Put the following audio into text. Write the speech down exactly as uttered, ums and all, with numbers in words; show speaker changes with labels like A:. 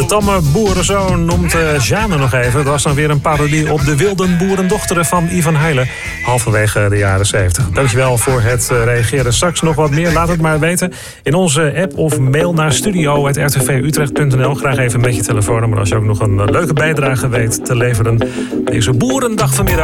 A: De tamme boerenzoon noemt uh, Jeanne nog even. Dat was dan weer een parodie op de wilde boerendochteren van Ivan Heile. Halverwege de jaren zeventig. Dankjewel voor het uh, reageren. Straks nog wat meer. Laat het maar weten. In onze app of mail naar studio punt r t v utrecht punt n l. Graag even met je telefoonnummer als je ook nog een uh, leuke bijdrage weet te leveren. Deze boerendag vanmiddag.